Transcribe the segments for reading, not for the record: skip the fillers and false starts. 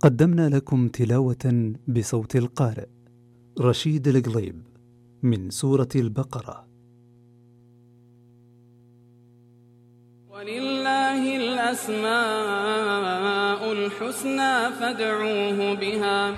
قدمنا لكم تلاوة بصوت القارئ رشيد القليب من سورة البقرة. ولله الأسماء الحسنى فادعوه بها.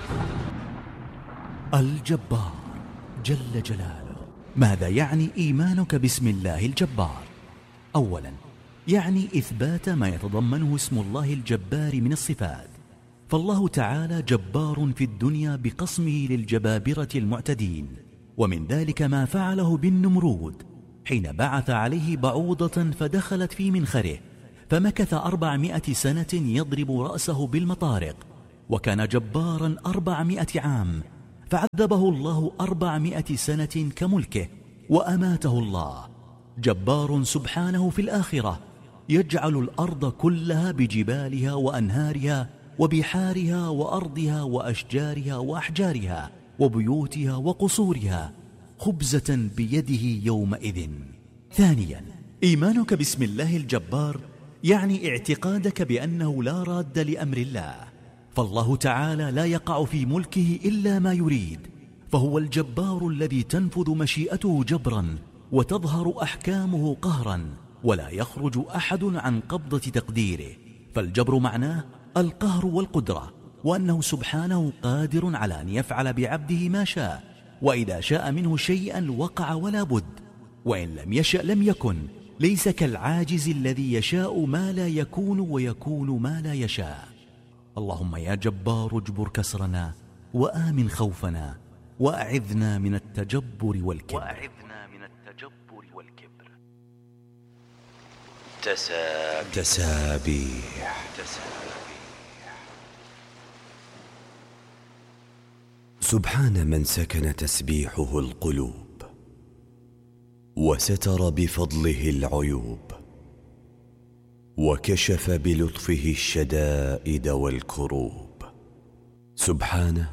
الجبار جل جلاله. ماذا يعني إيمانك باسم الله الجبار؟ أولا، يعني إثبات ما يتضمنه اسم الله الجبار من الصفات، فالله تعالى جبار في الدنيا بقسمه للجبابرة المعتدين، ومن ذلك ما فعله بالنمرود حين بعث عليه بعوضة فدخلت في منخره فمكث 400 سنة يضرب رأسه بالمطارق، وكان جبارا 400 عام، فعذبه الله 400 سنة كملكه وأماته الله. جبار سبحانه في الآخرة، يجعل الأرض كلها بجبالها وأنهارها وبحارها وأرضها وأشجارها وأحجارها وبيوتها وقصورها خبزة بيده يومئذ. ثانيا، إيمانك باسم الله الجبار يعني اعتقادك بأنه لا راد لأمر الله، فالله تعالى لا يقع في ملكه إلا ما يريد، فهو الجبار الذي تنفذ مشيئته جبرا وتظهر أحكامه قهرا، ولا يخرج أحد عن قبضة تقديره. فالجبر معناه القهر والقدرة، وأنه سبحانه قادر على أن يفعل بعبده ما شاء، وإذا شاء منه شيئا وقع ولا بد، وإن لم يشأ لم يكن. ليس كالعاجز الذي يشاء ما لا يكون ويكون ما لا يشاء. اللهم يا جبار اجبر كسرنا وآمن خوفنا وأعذنا من التجبر والكبر. تسابيح. سبحان من سكن تسبيحه القلوب وستر بفضله العيوب، وكشف بلطفه الشدائد والكروب. سبحانه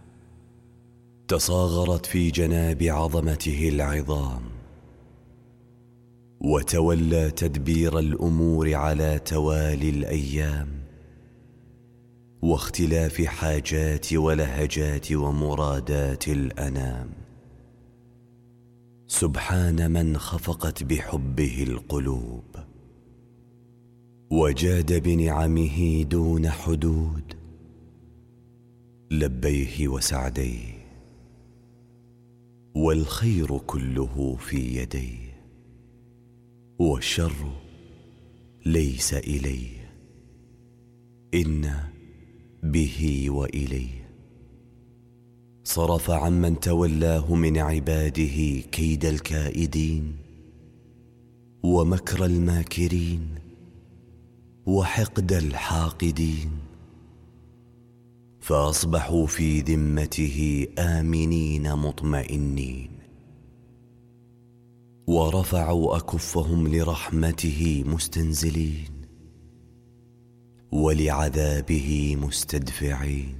تصاغرت في جناب عظمته العظام، وتولى تدبير الأمور على توالي الأيام واختلاف حاجات ولهجات ومرادات الأنام. سبحان من خفقت بحبه القلوب وجاد بنعمه دون حدود، لبيه وسعديه والخير كله في يديه، والشر ليس إليه، إن به وإليه. صرف عمن تولاه من عباده كيد الكائدين ومكر الماكرين وحقد الحاقدين، فأصبحوا في ذمته آمنين مطمئنين، ورفعوا أكفهم لرحمته مستنزلين ولعذابه مستدفعين.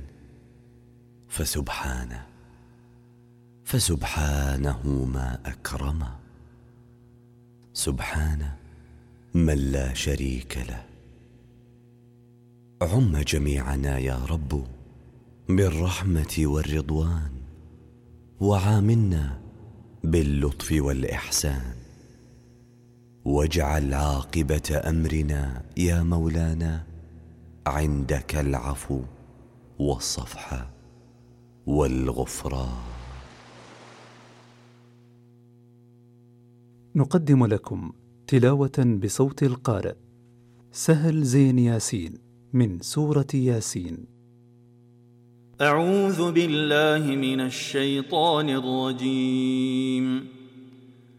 فسبحانه ما أكرمه. سبحانه من لا شريك له. عم جميعنا يا رب بالرحمة والرضوان، وعاملنا باللطف والإحسان، واجعل عاقبة أمرنا يا مولانا عندك العفو والصفح والغفران. نقدم لكم تلاوة بصوت القارئ سهل زين ياسين من سورة ياسين. أعوذ بالله من الشيطان الرجيم.